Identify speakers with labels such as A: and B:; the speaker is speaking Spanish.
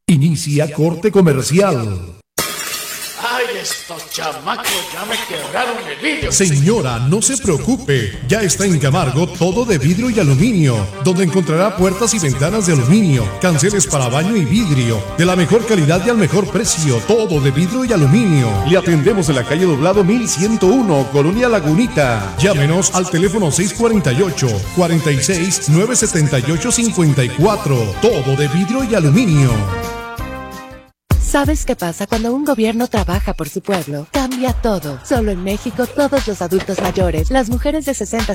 A: Inicia corte comercial.
B: ¡Ay, estos chamacos ya me quebraron el vidrio!
A: Señora, no se preocupe, ya está en Camargo todo de vidrio y aluminio, donde encontrará puertas y ventanas de aluminio, canceles para baño y vidrio, de la mejor calidad y al mejor precio, todo de vidrio y aluminio. Le atendemos en la calle Doblado 1101, Colonia Lagunita. Llámenos al teléfono 648-46-978-54, todo de vidrio y aluminio.
C: ¿Sabes qué pasa cuando un gobierno trabaja por su pueblo? Cambia todo. Solo en México, todos los adultos mayores, las mujeres de 60